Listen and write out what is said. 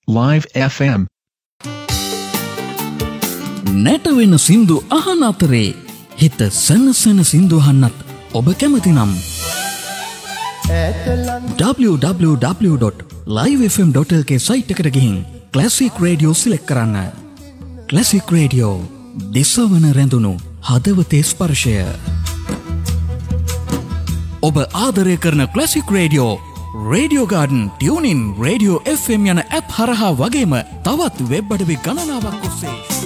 Live FM. නැටවෙන සින්දු අහන අතරේ හිත සනසන සින්දු අහන්නත් ඔබ කැමති නම් www.livefm.lk සයිට් එකට ගිහින් Classic Radio සිලෙක්ට් කරන්න. Classic Radio දෙසවන රැඳුණු හදවතේ ස්පර්ශය. ඔබ ආදරය කරන Classic Radio, Radio Garden, TuneIn, Radio FM යන ඇප් හරහා වගේම තවත් වෙබ් අඩවි ගණනාවක් ඔස්සේ